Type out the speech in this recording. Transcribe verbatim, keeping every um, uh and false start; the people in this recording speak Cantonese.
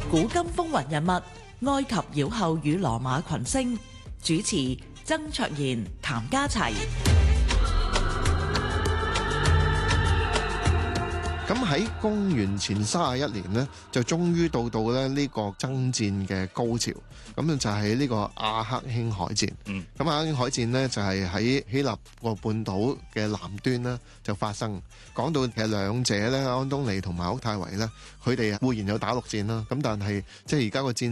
古今風雲人物、埃及妖后與羅馬群星。主持曾卓賢、譚家齊。 咁喺公元前三十一年呢，就終於到到咧呢個爭戰嘅高潮。咁就係呢個阿克興海戰。嗯。咁阿克興海戰呢，就係喺希臘個半島嘅南端呢就發生。講到其實兩者咧，安東尼同埋屋太維咧，佢哋固然有打陸戰啦。咁但係即係而家個戰